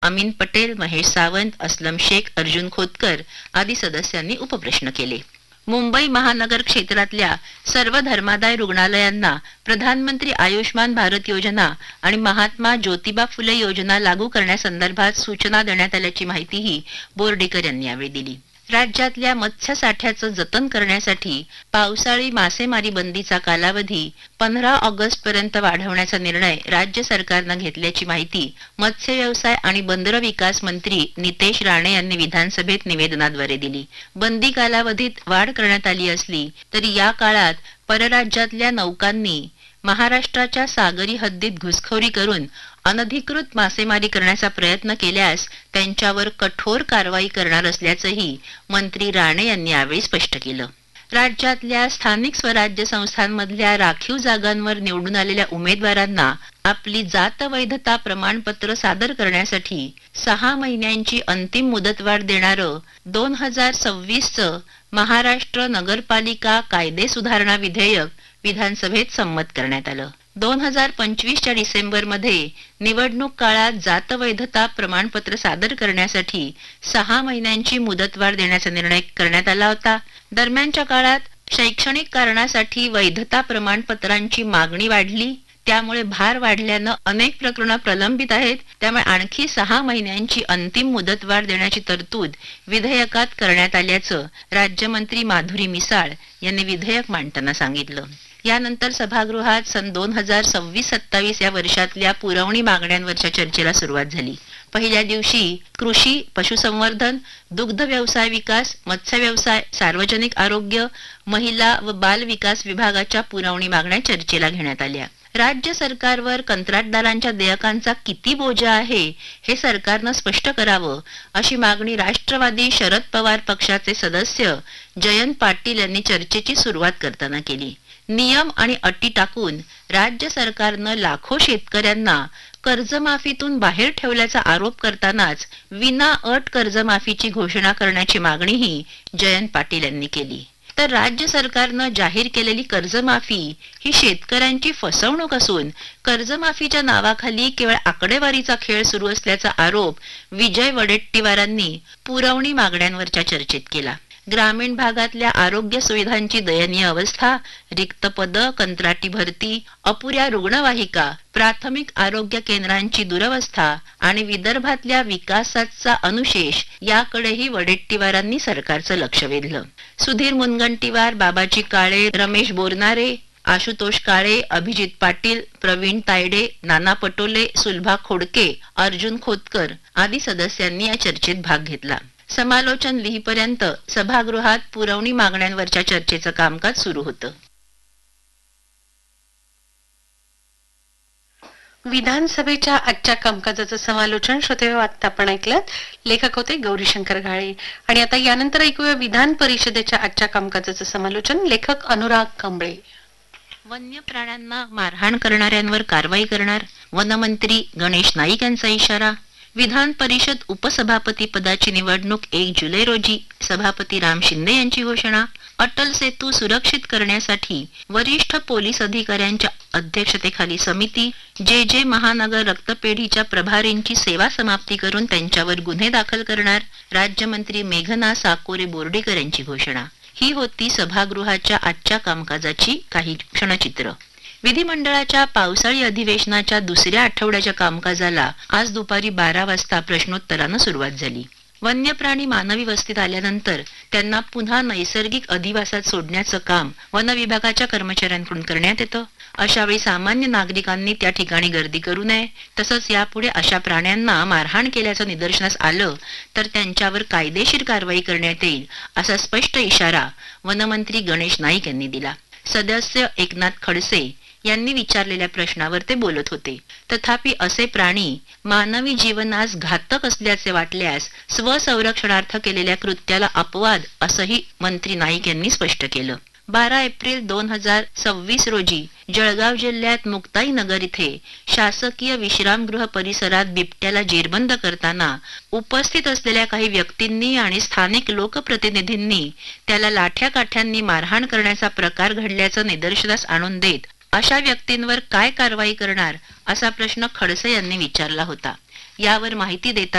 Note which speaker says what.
Speaker 1: अमीन पटेल, महेश सावंत, असलम शेख, अर्जुन खोतकर आदी सदस्यांनी उपप्रश्न केले. मुंबई महानगर क्षेत्रातल्या सर्व धर्मादाय रुग्णालयांना प्रधानमंत्री आयुष्मान भारत योजना आणि महात्मा ज्योतिबा फुले योजना लागू करण्यासंदर्भात सूचना देण्यात आल्याची माहितीही बोर्डीकर यांनी यावेळी दिली. राज्यातल्या मत्स्यसाठ्याचं जतन करण्यासाठी पावसाळी मासेमारी बंदीचा कालावधी 15 ऑगस्ट पर्यंत वाढवण्याचा निर्णय राज्य सरकारनं घेतल्याची माहिती मत्स्य व्यवसाय आणि बंदर विकास मंत्री नितेश राणे यांनी विधानसभेत निवेदनाद्वारे दिली. बंदी कालावधीत वाढ करण्यात आली असली तरी या काळात परराज्यातल्या नौकांनी महाराष्ट्राच्या सागरी हद्दीत घुसखोरी करून अनधिकृत मासेमारी करण्याचा प्रयत्न केल्यास त्यांच्यावर कठोर कारवाई करणार असल्याचंही मंत्री राणे यांनी यावेळी स्पष्ट केलं. राज्यातल्या स्थानिक स्वराज्य संस्थांमधल्या राखीव जागांवर निवडून आलेल्या उमेदवारांना आपली जात वैधता प्रमाणपत्र सादर करण्यासाठी 6 महिन्यांची अंतिम मुदतवाढ देणारं 2026चं महाराष्ट्र नगरपालिका कायदे सुधारणा विधेयक विधानसभेत संमत करण्यात आलं. 2025च्या डिसेंबरमध्ये निवडणूक काळात जात वैधता प्रमाणपत्र सादर करण्यासाठी 6 महिन्यांची मुदतवाढ देण्याचा निर्णय करण्यात आला होता. दरम्यानच्या काळात शैक्षणिक कारणासाठी वैधता प्रमाणपत्रांची मागणी वाढली, त्यामुळे भार वाढल्यानं अनेक प्रकरणं प्रलंबित आहेत. त्यामुळे आणखी 6 महिन्यांची अंतिम मुदतवाढ देण्याची तरतूद विधेयकात करण्यात आल्याचं राज्यमंत्री माधुरी मिसाळ यांनी विधेयक मांडताना सांगितलं. यानंतर सभागृहात सन 2026-27 या वर्षातल्या पुरवणी मागण्यांवरच्या चर्चेला सुरुवात झाली. पहिल्या दिवशी कृषी, पशुसंवर्धन, दुग्ध व्यवसाय विकास, मत्स्य व्यवसाय, सार्वजनिक आरोग्य, महिला व बाल विकास विभागाच्या पुरवणी मागण्या चर्चेला घेण्यात आल्या. राज्य सरकारवर कंत्राटदारांच्या देयकांचा किती बोजा आहे हे सरकारनं स्पष्ट करावं अशी मागणी राष्ट्रवादी शरद पवार पक्षाचे सदस्य जयंत पाटील यांनी चर्चेची सुरुवात करताना केली. नियम आणि अटी टाकून राज्य सरकारनं लाखो शेतकऱ्यांना कर्जमाफीतून बाहेर ठेवल्याचा आरोप करतानाच विना अट कर्जमाफीची घोषणा करण्याची मागणीही जयंत पाटील यांनी केली. तर राज्य सरकारनं जाहीर केलेली कर्जमाफी ही शेतकऱ्यांची फसवणूक असून कर्जमाफीच्या नावाखाली केवळ आकडेवारीचा खेळ सुरू असल्याचा आरोप विजय वडेट्टीवारांनी पुरवणी मागण्यांवरच्या चर्चेत केला. ग्रामीण भागातल्या आरोग्य सुविधांची दयनीय अवस्था, रिक्त पदं, कंत्राटी भरती, अपुऱ्या रुग्णवाहिका, प्राथमिक आरोग्य केंद्रांची दुरवस्था आणि विदर्भातल्या विकासाचा अनुशेष याकडेही वडेट्टीवारांनी सरकारचं लक्ष वेधलं. सुधीर मुनगंटीवार, बाबाजी काळे, रमेश बोरनारे, आशुतोष काळे, अभिजित पाटील, प्रवीण तायडे, नाना पटोले, सुलभा खोडके, अर्जुन खोतकर आदी सदस्यांनी या चर्चेत भाग घेतला. समालोचन लिहीपर्यंत सभागृहात पुरवणी मागण्यांवरच्या चर्चेचं कामकाज सुरू होतं.
Speaker 2: विधानसभेच्या आजच्या कामकाजाचं समालोचन श्रोते आता आपण ऐकलं. लेखक होते गौरीशंकर घाळे. आणि आता यानंतर ऐकूया विधान परिषदेच्या आजच्या कामकाजाचं समालोचन. लेखक अनुराग कांबळे.
Speaker 1: वन्य प्राण्यांना मारहाण करणाऱ्यांवर कारवाई करणार, वनमंत्री गणेश नाईक यांचा इशारा. विधान परिषद उपसभापती पदाची निवडणूक 1 जुलै रोजी, सभापती राम शिंदे यांची घोषणा. अटल सेतू सुरक्षित करण्यासाठी वरिष्ठ पोलीस अधिकाऱ्यांच्या अध्यक्षतेखाली समिती. जे महानगर रक्तपेढीच्या प्रभारींची सेवा समाप्ती करून त्यांच्यावर गुन्हे दाखल करणार, राज्यमंत्री मेघना साकोरे बोर्डीकर यांची घोषणा. ही होती सभागृहाच्या आजच्या कामकाजाची काही क्षणचित्र. विधिमंडळाच्या पावसाळी अधिवेशनाच्या दुसऱ्या आठवड्याच्या कामकाजाला आज दुपारी 12 वाजता प्रश्नोत्तरानं सुरुवात झाली. वन्य प्राणी मानवी वस्तीत आल्यानंतर त्यांना पुन्हा नैसर्गिक अधिवासात सोडण्याचं काम वन विभागाच्या कर्मचाऱ्यांकडून करण्यात येतं. अशावेळी सामान्य नागरिकांनी त्या ठिकाणी गर्दी करू नये. तसंच यापुढे अशा प्राण्यांना मारहाण केल्याचं निदर्शनास आलं तर त्यांच्यावर कायदेशीर कारवाई करण्यात येईल असा स्पष्ट इशारा वनमंत्री गणेश नाईक यांनी दिला. सदस्य एकनाथ खडसे यांनी विचारलेल्या प्रश्नावर ते बोलत होते. तथापि असे प्राणी मानवी जीवनास घातक असल्याचे वाटल्यास स्वसंरक्षणार्थ केलेल्या कृत्याला अपवाद असंही मंत्री नाईक यांनी स्पष्ट केलं. 12 एप्रिल 2026 रोजी जळगाव जिल्ह्यात मुक्ताई नगर इथे शासकीय विश्रामगृह परिसरात बिबट्याला जेरबंद करताना उपस्थित असलेल्या काही व्यक्तींनी आणि स्थानिक लोकप्रतिनिधींनी त्याला लाठ्या काठ्यांनी मारहाण करण्याचा प्रकार घडल्याचं निदर्शनास आणून देत अशा व्यक्तींवर काय कारवाई करणार असा प्रश्न खडसे यांनी विचारला होता. यावर माहिती देताना